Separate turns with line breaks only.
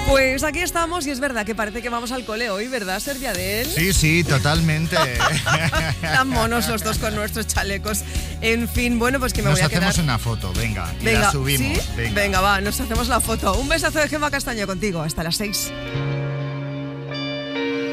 Pues aquí estamos y es verdad que parece que vamos al cole hoy, ¿verdad, Sergio de él?
Sí, totalmente.
Tan monos los dos con nuestros chalecos. En fin, bueno, pues que me voy a quedar.
Nos hacemos una foto, venga, y la subimos.
¿sí? Venga, va, nos hacemos la foto. Un besazo de Gemma Castaño contigo, hasta las 6.